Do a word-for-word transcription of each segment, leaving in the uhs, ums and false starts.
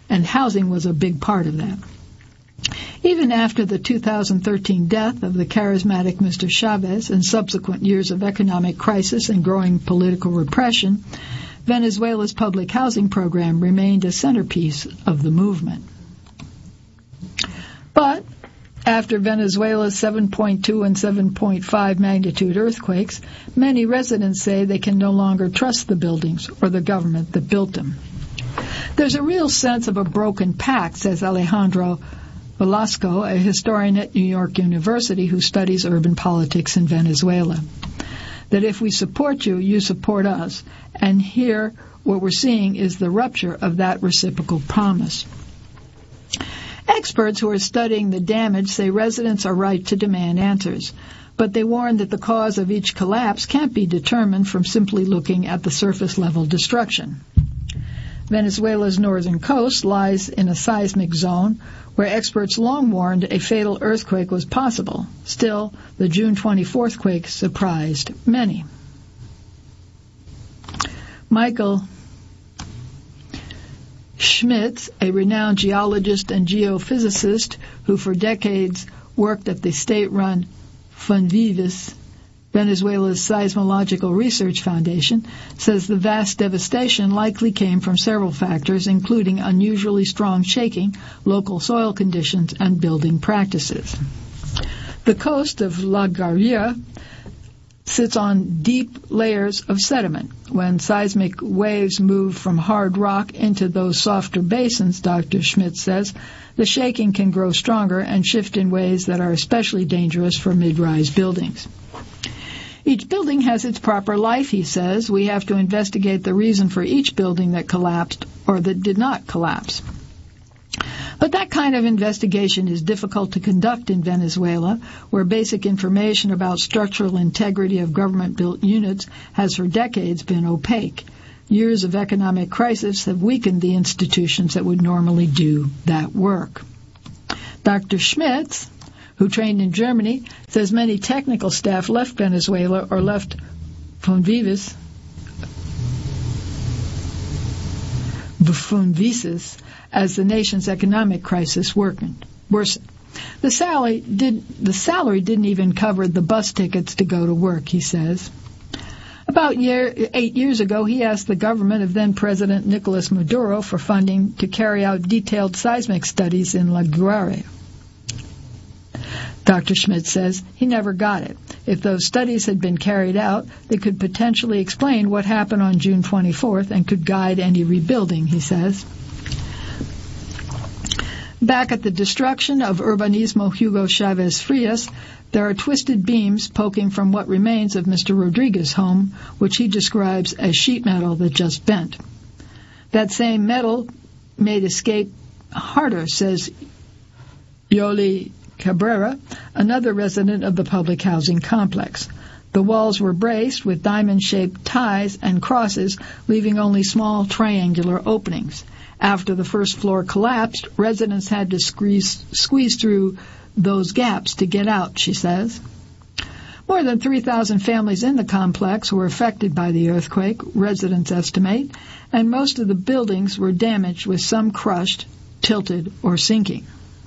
and housing was a big part of that. Even after the two thousand thirteen death of the charismatic Mister Chavez and subsequent years of economic crisis and growing political repression, Venezuela's public housing program remained a centerpiece of the movement. But after Venezuela's seven point two and seven point five magnitude earthquakes, many residents say they can no longer trust the buildings or the government that built them. There's a real sense of a broken pact, says Alejandro Velasco, a historian at New York University who studies urban politics in Venezuela. That if we support you, you support us. And here, what we're seeing is the rupture of that reciprocal promise. Experts who are studying the damage say residents are right to demand answers, but they warn that the cause of each collapse can't be determined from simply looking at the surface-level destruction. Venezuela's northern coast lies in a seismic zone where experts long warned a fatal earthquake was possible. Still, the June twenty-fourth quake surprised many. Michael Schmitz, a renowned geologist and geophysicist who for decades worked at the state-run Funvivis, Venezuela's Seismological Research Foundation, says the vast devastation likely came from several factors, including unusually strong shaking, local soil conditions, and building practices. The coast of La Guaira sits on deep layers of sediment. When seismic waves move from hard rock into those softer basins, Doctor Schmidt says, the shaking can grow stronger and shift in ways that are especially dangerous for mid-rise buildings. Each building has its proper life, he says. We have to investigate the reason for each building that collapsed or that did not collapse. But that kind of investigation is difficult to conduct in Venezuela, where basic information about structural integrity of government-built units has for decades been opaque. Years of economic crisis have weakened the institutions that would normally do that work. Doctor Schmitz, who trained in Germany, says many technical staff left Venezuela or left Funvivis, Funvisis, as the nation's economic crisis worsened. The salary, did, the salary didn't even cover the bus tickets to go to work, he says. About year, eight years ago, he asked the government of then-President Nicolas Maduro for funding to carry out detailed seismic studies in La Guaira. Doctor Schmidt says he never got it. If those studies had been carried out, they could potentially explain what happened on June twenty-fourth and could guide any rebuilding, he says. Back at the destruction of Urbanismo Hugo Chavez Frias, there are twisted beams poking from what remains of Mister Rodriguez's home, which he describes as sheet metal that just bent. That same metal made escape harder, says Yoli Cabrera, another resident of the public housing complex. The walls were braced with diamond-shaped ties and crosses, leaving only small triangular openings. After the first floor collapsed, residents had to squeeze, squeeze through those gaps to get out, she says. More than three thousand families in the complex were affected by the earthquake, residents estimate, and most of the buildings were damaged, with some crushed, tilted, or sinking.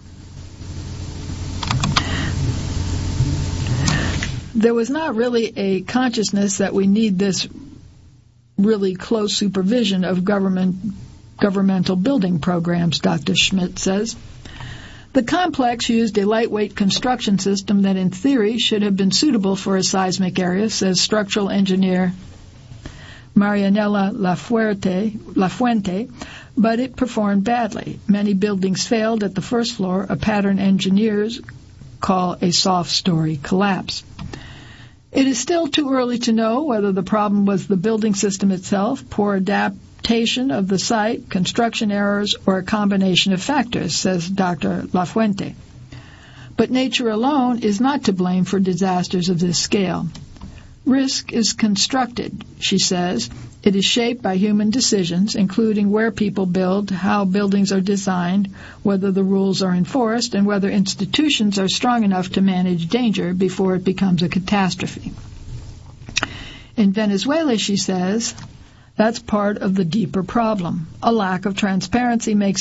There was not really a consciousness that we need this really close supervision of government governmental building programs, Doctor Schmidt says. The complex used a lightweight construction system that in theory should have been suitable for a seismic area, says structural engineer Marianela Lafuente, Lafuente, but it performed badly. Many buildings failed at the first floor, a pattern engineers call a soft story collapse. It is still too early to know whether the problem was the building system itself, poor adaptation of the site, construction errors, or a combination of factors, says Doctor Lafuente. But nature alone is not to blame for disasters of this scale. Risk is constructed, she says. It is shaped by human decisions, including where people build, how buildings are designed, whether the rules are enforced, and whether institutions are strong enough to manage danger before it becomes a catastrophe. In Venezuela, she says, that's part of the deeper problem. A lack of transparency makes